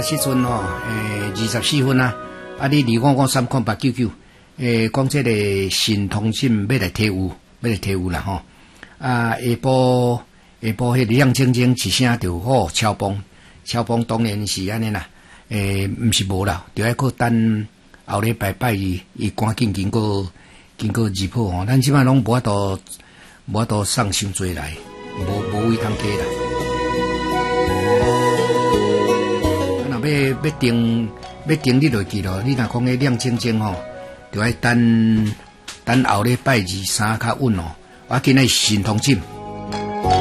时阵吼，24分啊，啊你255看899，讲这个新通讯要来退伍啦吼，啊下晡迄亮晶晶一声就好，超崩当然是安尼啦，毋是无啦，就要搁等后礼拜拜伊赶紧经过二铺吼，咱即摆拢无法度送伤济来，无位通加啦。啊，若要订你落去咯，你若讲个亮晶晶吼，就要等后礼拜2、3较稳哦，我今日新通讯。